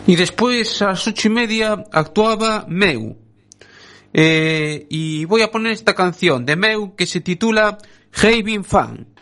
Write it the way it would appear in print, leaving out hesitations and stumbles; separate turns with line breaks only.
Y después a las 8:30 actuaba Meu. Y voy a poner esta canción de Meu que se titula Having Fun.